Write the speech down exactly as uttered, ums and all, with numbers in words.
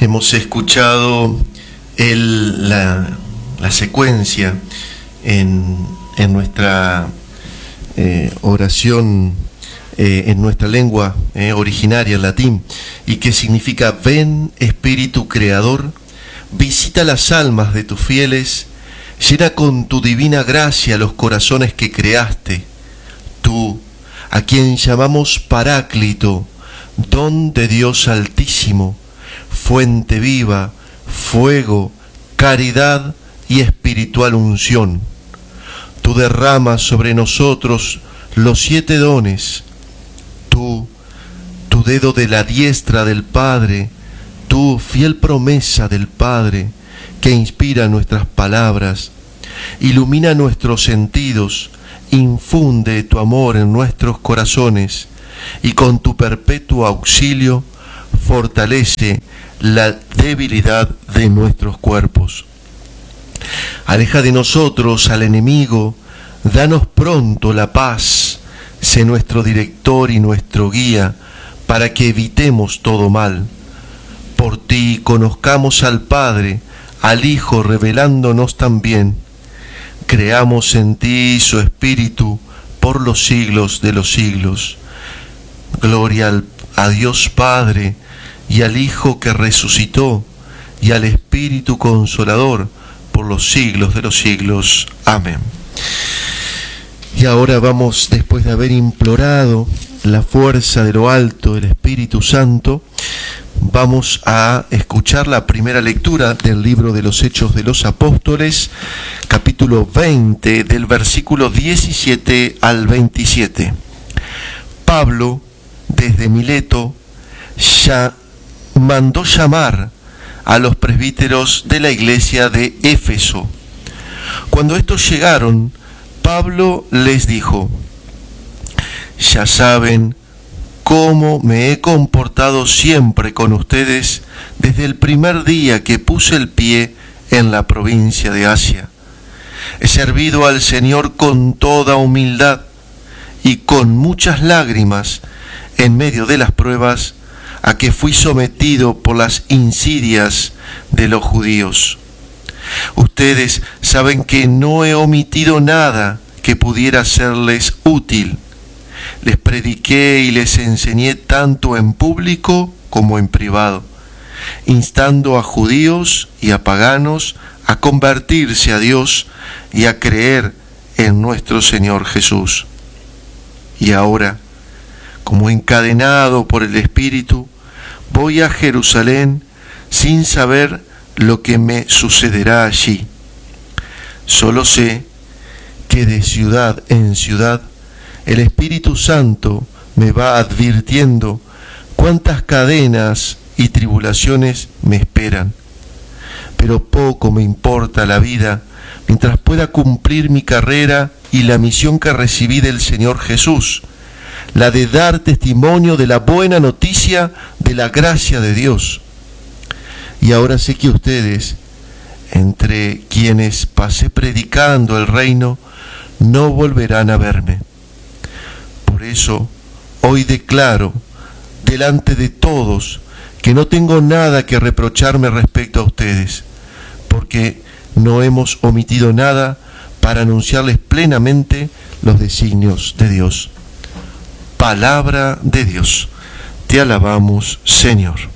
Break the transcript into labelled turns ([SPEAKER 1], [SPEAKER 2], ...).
[SPEAKER 1] Hemos escuchado el, la, la secuencia en, en nuestra eh, oración, eh, en nuestra lengua eh, originaria, en latín, y que significa: ven, Espíritu Creador, visita las almas de tus fieles, llena con tu divina gracia los corazones que creaste. Tú, a quien llamamos Paráclito, don de Dios Altísimo, fuente viva, fuego, caridad y espiritual unción. Tú derramas sobre nosotros los siete dones. Tú, tu dedo de la diestra del Padre, tu fiel promesa del Padre, que inspira nuestras palabras, ilumina nuestros sentidos, infunde tu amor en nuestros corazones, y con tu perpetuo auxilio fortalece la debilidad de nuestros cuerpos. Aleja de nosotros al enemigo, danos pronto la paz, sé nuestro director y nuestro guía, para que evitemos todo mal. Por ti conozcamos al Padre, al Hijo revelándonos también. Creamos en ti su Espíritu por los siglos de los siglos. Gloria al, a Dios Padre, y al Hijo que resucitó, y al Espíritu Consolador, por los siglos de los siglos. Amén. Y ahora vamos, después de haber implorado la fuerza de lo alto del Espíritu Santo, vamos a escuchar la primera lectura del libro de los Hechos de los Apóstoles, capítulo veinte, del versículo diecisiete al veintisiete. Pablo, desde Mileto, ya mandó llamar a los presbíteros de la iglesia de Éfeso. Cuando estos llegaron, Pablo les dijo: ya saben cómo me he comportado siempre con ustedes desde el primer día que puse el pie en la provincia de Asia. He servido al Señor con toda humildad y con muchas lágrimas en medio de las pruebas a que fui sometido por las insidias de los judíos. Ustedes saben que no he omitido nada que pudiera serles útil. Les prediqué y les enseñé tanto en público como en privado, instando a judíos y a paganos a convertirse a Dios y a creer en nuestro Señor Jesús. Y ahora, como encadenado por el Espíritu, voy a Jerusalén sin saber lo que me sucederá allí. Solo sé que de ciudad en ciudad el Espíritu Santo me va advirtiendo cuántas cadenas y tribulaciones me esperan. Pero poco me importa la vida mientras pueda cumplir mi carrera y la misión que recibí del Señor Jesús, la de dar testimonio de la buena noticia de la gracia de Dios. Y ahora sé que ustedes, entre quienes pasé predicando el reino, no volverán a verme. Por eso, hoy declaro delante de todos que no tengo nada que reprocharme respecto a ustedes, porque no hemos omitido nada para anunciarles plenamente los designios de Dios. Palabra de Dios. Te alabamos, Señor.